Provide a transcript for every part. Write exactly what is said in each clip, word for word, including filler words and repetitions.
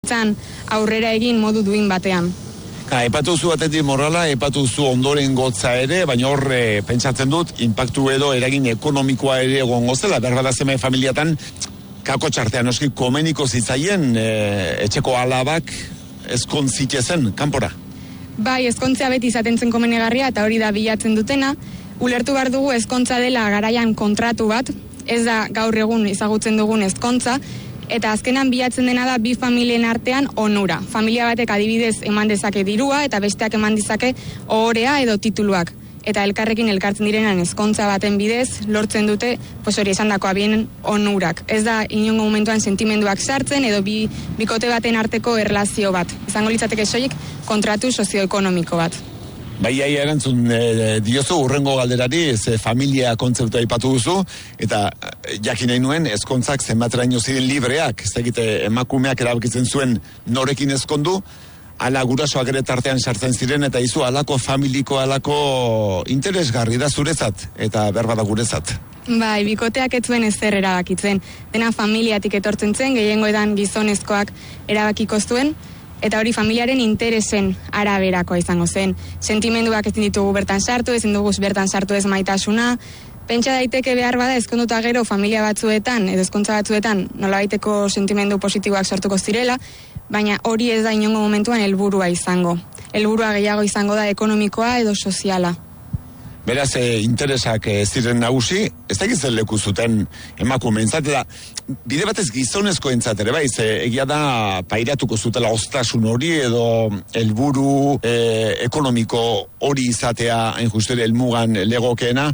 aurrera egin modu duin batean. Epatu zu batetik morala, epatu zu ondoren gotza ere, baina hor e, pentsatzen dut, impactu edo eragin ekonomikoa ere egongo zela, berbada zeme familiatan, kako txartean oski komeniko zitzaien e, etxeko alabak ezkontzite zen, kanpora. Bai, ezkontzea beti izaten zen komenegarria eta hori da bilatzen dutena. Ulertu behar dugu ezkontza dela garaian kontratu bat, ez da gaur egun ezagutzen dugun ezkontza, eta azkenan bilatzen dena da bi familien artean onura. Familia batek adibidez eman dezake dirua eta besteak eman dezake ohorea edo tituluak. Eta elkarrekin elkartzen direnan ezkontza baten bidez lortzen dute, pues hori esan dakoa bien onurak. Ez da inongo momentuan sentimenduak sartzen edo bi, bikote baten arteko erlazio bat. Izango litzateke soilik kontratu sozioekonomiko bat. Bai, ai, erantzun e, diozu urrengo galderari, ze familia kontzeptua aipatu duzu, eta jakin nahi nuen, ezkontzak zenbateraino ziren libreak, ez egite emakumeak erabakitzen zuen norekin ezkondu, ala gurasoak ere tartean sartzen ziren, eta izu alako familiko, alako interesgarri da zurezat, eta berbada gurezat. Bai, bikoteak ez zuen ezer erabakitzen. Dena familiatik etortzen zen, gehiengo edan gizonezkoak erabakiko zuen, eta hori familiaren interesen araberakoa izango zen. Sentimenduak ezin ditugu bertan sartu, ezin dugu bertan sartu ez maitasuna. Pentsa daiteke behar bada ezkonduta gero familia batzuetan, edo ezkontza batzuetan, nolabaiteko sentimendu positiboak sortuko zirela, baina hori ez da inongo momentuan helburua izango. Helburua gehiago izango da ekonomikoa edo soziala. Beraz, e, interesak e, ziren nagusi, ez da gizen leku zuten emakume entzate da, bide batez gizonezko entzatere, bai, ze egia da pairatuko zutela ostasun hori edo helburu e, ekonomiko hori izatea hain justere helmugan legokeena,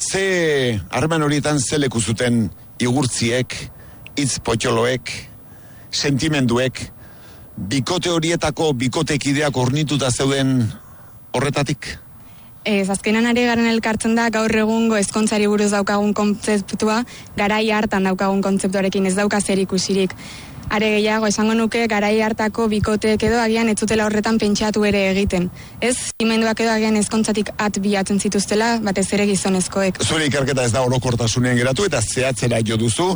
ze harreman horietan ze leku zuten igurtziek, hitz potxoloek, sentimenduek, bikote horietako bikotekideak ornituta zeuden horretatik? Ez, azkenan ari garen elkartzen da, gaur egungo ezkontzari buruz daukagun kontzeptua, garai hartan daukagun kontzeptuarekin ez dauka zer ikusirik. Are gehiago, esango nuke, garai hartako bikoteek edo agian ez zutela horretan pentsatu ere egiten. Ez, imenduak edo agian ezkontzatik at bilatzen zituztela, batez ere gizonezkoek. Zure ikerketa ez da orokortasunean geratu eta zehatzera jo duzu,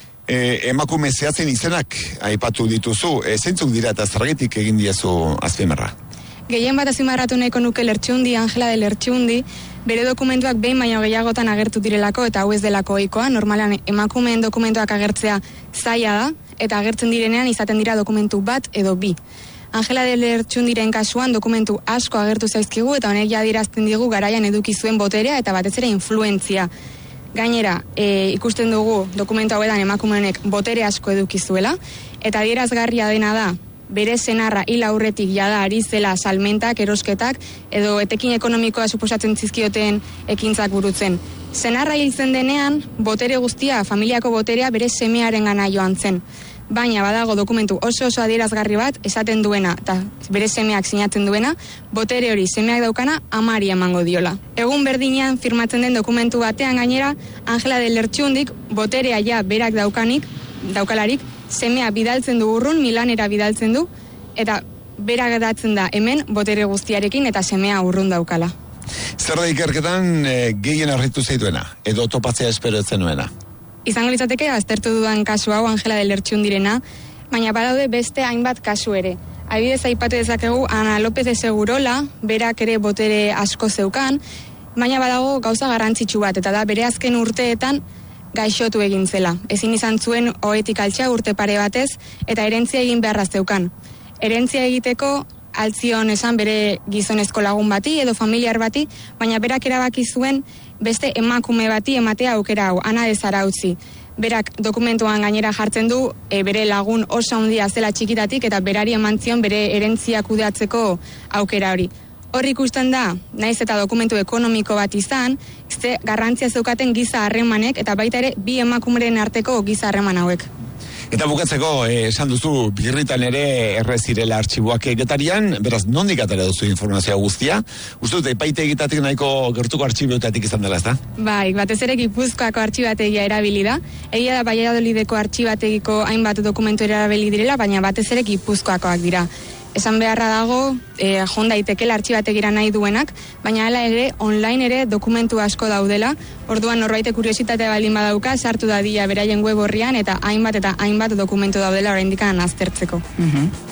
e, emakume zehatzen izenak aipatu dituzu, e, zeintzuk dira eta zergatik egin diezu azpimarra? Gehien bat azimarratu nahiko nuke Lertxundi, Angela de Lertxundi, bere dokumentuak behin baino gehiagotan agertu direlako eta hau ez delako ohikoa. Normalan emakumeen dokumentuak agertzea zaila da, eta agertzen direnean izaten dira dokumentu bat edo bi. Angela de Lertxundiren kasuan dokumentu asko agertu zaizkigu eta honek adierazten digu garaian eduki zuen boterea eta batez ere influentzia. Gainera, e, ikusten dugu dokumentu hauetan emakumeenek botere asko eduki zuela, eta adierazgarria dena da, bere senarra hil aurretik jada ari zela salmentak, erosketak, edo etekin ekonomikoa suposatzen zizkioten ekintzak burutzen. Senarra hil zen denean, botere guztia, familiako boterea bere semearen gana joan zen. Baina badago dokumentu oso oso adierazgarri bat esaten duena, eta bere semeak sinatzen duena, botere hori semeak daukana amari emango diola. Egun berdinean firmatzen den dokumentu batean gainera, Angela de Lertxundik boterea ja berak daukanik, daukalarik, semea bidaltzen du urrun, Milanera bidaltzen du, eta bera gertatzen da hemen botere guztiarekin eta semea urrun daukala. Zer da ikerketan e, gehien harritu zaituena, edo topatzea espero ez zenuena? Izango litzateke, aztertu dudan kasu hau Angela de Lertxundirena, baina badaude beste hainbat kasu ere. Adibidez aipatu dezakegu Ana López de Segurola, berak ere botere asko zeukan, baina badago gauza garrantzitsu bat, eta da bere azken urteetan gaixotu egin zela. Ezin izan zuen ohetik altxa urte pare batez, eta erentzia egin beharra zeukan. Erentzia egiteko altzion esan bere gizonezko lagun bati edo familiar bati, baina berak erabaki zuen beste emakume bati ematea aukera hau, Ana de Zarautzi. Berak dokumentuan gainera jartzen du e, bere lagun oso handia zela txikitatik eta berari eman zion bere erentzia kudeatzeko aukera hori. Hor ikusten da, naiz eta dokumentu ekonomiko bat izan, ze garrantzia zeukaten giza harremanek eta baita ere bi emakumeren arteko giza harreman hauek. Eta bukatzeko, eh, esan duzu, birritan ere errezirela artxiboak Getarian, beraz, nondik atera duzu informazioa guztia? Uste dut, epaite egitatik nahiko gertuko artxiboetatik izan dela, ez da? Bai, batez ere Gipuzkoako artxibategia erabili da. Egia da Valladolideko artxibategiko hainbat dokumentu erabili direla, baina batez ere Gipuzkoakoak dira. esan beharra dago, e, jon daitekela artxibategira nahi duenak, baina hala ere, online ere dokumentu asko daudela, orduan norbaitek kuriositate baldin badauka, sartu dadila beraien web horrian, eta hainbat eta hainbat dokumentu daudela oraindik aztertzeko. Mhm.